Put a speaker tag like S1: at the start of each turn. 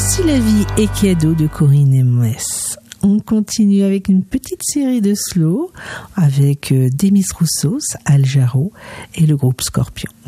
S1: Si la vie est cadeau de Corinne Mess. On continue avec une petite série de slow avec Demis Roussos, Al Jarreau et le groupe Scorpion.